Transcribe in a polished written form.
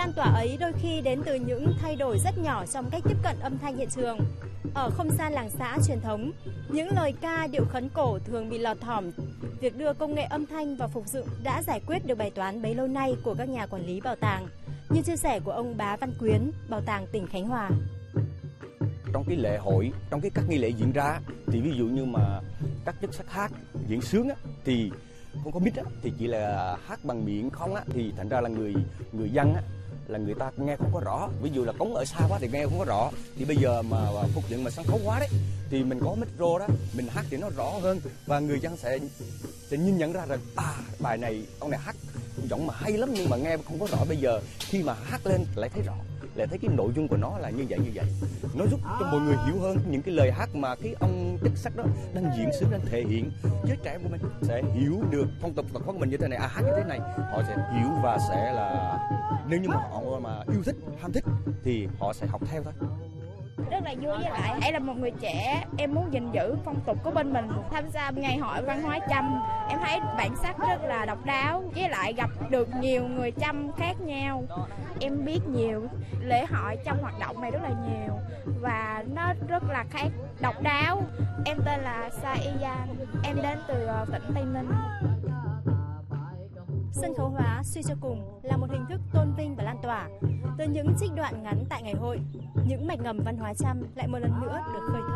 lan tỏa ấy đôi khi đến từ những thay đổi rất nhỏ trong cách tiếp cận âm thanh hiện trường. Ở không gian làng xã truyền thống, những lời ca điệu khấn cổ thường bị lọt thỏm. Việc đưa công nghệ âm thanh vào phục dựng đã giải quyết được bài toán bấy lâu nay của các nhà quản lý bảo tàng, như chia sẻ của ông Bá Văn Quyến, Bảo tàng tỉnh Khánh Hòa. Trong cái lễ hội, trong cái các nghi lễ diễn ra thì ví dụ như mà các chất sắc hát, diễn sướng á, thì không có mic á, thì chỉ là hát bằng miệng không á, thì thành ra là người dân á, là người ta nghe không có rõ. Ví dụ là cống ở xa quá thì nghe không có rõ. Thì bây giờ mà phục dựng mà sân khấu quá đấy, thì mình có micro đó, mình hát thì nó rõ hơn và người dân sẽ nhìn nhận ra rằng bài này ông này hát giọng mà hay lắm nhưng mà nghe không có rõ. Bây giờ khi mà hát lên lại thấy rõ, lại thấy cái nội dung của nó là như vậy. Nó giúp cho mọi người hiểu hơn những cái lời hát mà cái ông chức sắc đó đang diễn sướng, đang thể hiện. Giới trẻ của mình sẽ hiểu được phong tục tập quán mình như thế này, hát như thế này, họ sẽ hiểu và sẽ là, nếu như mà họ mà yêu thích, ham thích thì họ sẽ học theo thôi. Rất là vui, với lại em là một người trẻ, em muốn gìn giữ phong tục của bên mình. Tham gia ngày hội văn hóa Chăm, em thấy bản sắc rất là độc đáo, với lại gặp được nhiều người Chăm khác nhau. Em biết nhiều lễ hội trong hoạt động này rất là nhiều và nó rất là khác, độc đáo. Em tên là Sa Y Giang, em đến từ tỉnh Tây Ninh. Sân khấu hóa suy cho cùng là một hình thức tôn vinh và lan tỏa. Từ những trích đoạn ngắn tại ngày hội, những mạch ngầm văn hóa Chăm lại một lần nữa được khơi thông.